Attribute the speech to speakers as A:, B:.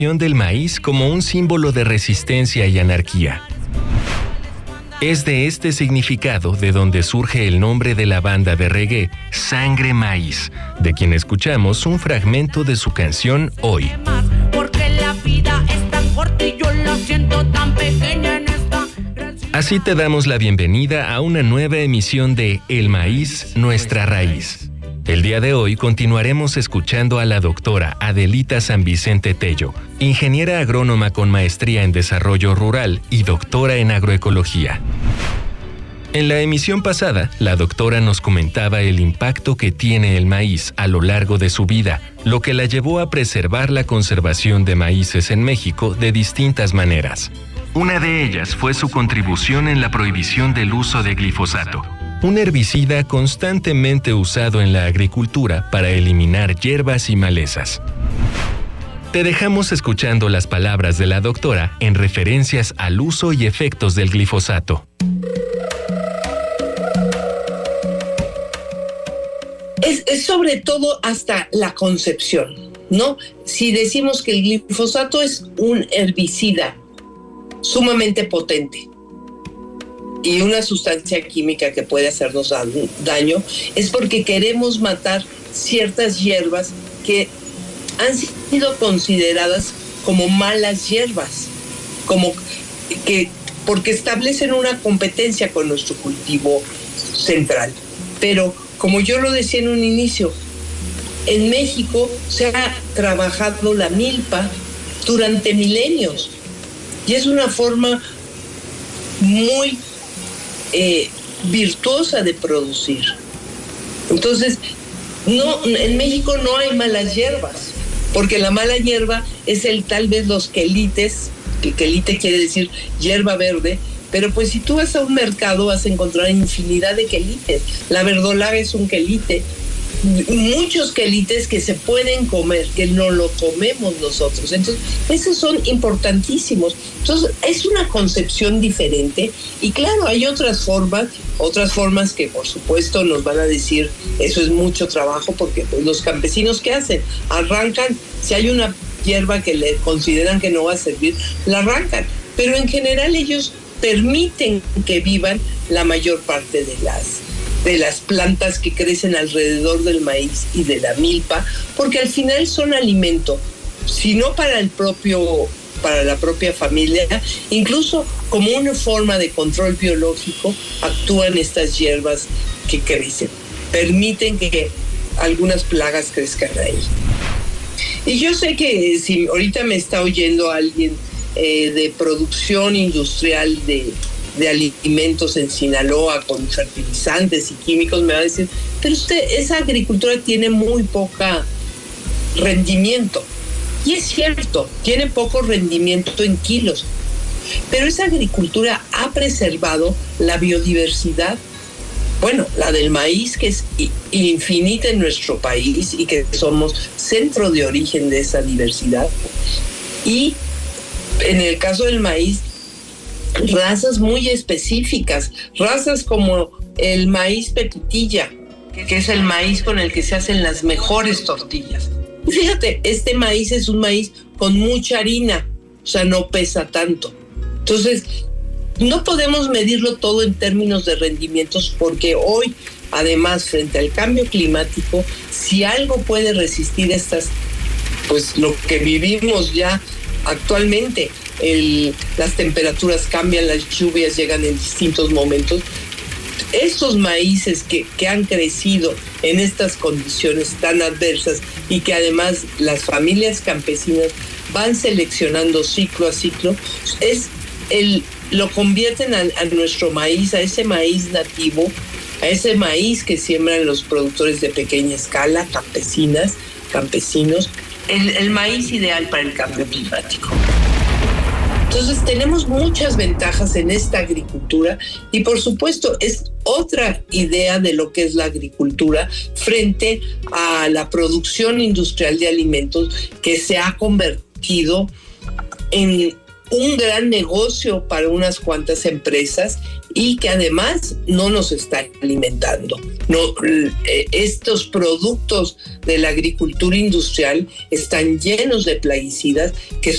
A: del maíz como un símbolo de resistencia y anarquía. Es de este significado de donde surge el nombre de la banda de reggae, Sangre Maíz, de quien escuchamos un fragmento de su canción Hoy.
B: Porque la vida es tan corta y yo la siento tan pequeña en esta...
A: Así te damos la bienvenida a una nueva emisión de El Maíz, Nuestra Raíz. El día de hoy continuaremos escuchando a la doctora Adelita San Vicente Tello, ingeniera agrónoma con maestría en desarrollo rural y doctora en agroecología. En la emisión pasada, la doctora nos comentaba el impacto que tiene el maíz a lo largo de su vida, lo que la llevó a preservar la conservación de maíces en México de distintas maneras. Una de ellas fue su contribución en la prohibición del uso de glifosato, un herbicida constantemente usado en la agricultura para eliminar hierbas y malezas. Te dejamos escuchando las palabras de la doctora en referencias al uso y efectos del glifosato.
C: Es sobre todo hasta la concepción, ¿no? Si decimos que el glifosato es un herbicida sumamente potente y una sustancia química que puede hacernos daño, es porque queremos matar ciertas hierbas que han sido consideradas como malas hierbas, porque establecen una competencia con nuestro cultivo central. Pero, como yo lo decía en un inicio, en México se ha trabajado la milpa durante milenios y es una forma muy virtuosa de producir. Entonces, en México no hay malas hierbas, porque la mala hierba es tal vez los quelites, que quelite quiere decir hierba verde, pero pues si tú vas a un mercado vas a encontrar infinidad de quelites. La verdolaga es un quelite, muchos quelites que se pueden comer, que no lo comemos nosotros. Entonces, esos son importantísimos. Entonces, es una concepción diferente y claro, hay otras formas que por supuesto nos van a decir, eso es mucho trabajo, porque pues, los campesinos, ¿qué hacen? Arrancan, si hay una hierba que le consideran que no va a servir, la arrancan, pero en general ellos permiten que vivan la mayor parte de las plantas que crecen alrededor del maíz y de la milpa, porque al final son alimento, si no para la propia familia, incluso como una forma de control biológico, actúan estas hierbas que crecen, permiten que algunas plagas crezcan ahí. Y yo sé que si ahorita me está oyendo alguien de producción industrial de alimentos en Sinaloa con fertilizantes y químicos, me va a decir, pero esa agricultura tiene muy poca rendimiento. Y es cierto, tiene poco rendimiento en kilos, pero esa agricultura ha preservado la biodiversidad, bueno, la del maíz, que es infinita en nuestro país y que somos centro de origen de esa diversidad. Y en el caso del maíz, razas muy específicas, razas como el maíz pepitilla, que es el maíz con el que se hacen las mejores tortillas. Y fíjate, este maíz es un maíz con mucha harina, o sea, no pesa tanto. Entonces, no podemos medirlo todo en términos de rendimientos, porque hoy, además, frente al cambio climático, si algo puede resistir pues lo que vivimos ya actualmente, las temperaturas cambian, las lluvias llegan en distintos momentos. Estos maíces que han crecido en estas condiciones tan adversas y que además las familias campesinas van seleccionando ciclo a ciclo, lo convierten a nuestro maíz, a ese maíz nativo, a ese maíz que siembran los productores de pequeña escala, campesinos, el maíz ideal para el cambio climático. Entonces tenemos muchas ventajas en esta agricultura y por supuesto es otra idea de lo que es la agricultura frente a la producción industrial de alimentos, que se ha convertido en un gran negocio para unas cuantas empresas y que además no nos está alimentando. Estos productos de la agricultura industrial están llenos de plaguicidas que